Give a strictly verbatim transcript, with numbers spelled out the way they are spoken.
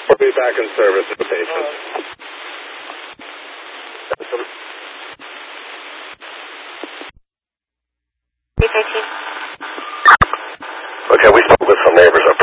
We'll be back in service with the patient. Okay, we spoke with some neighbors up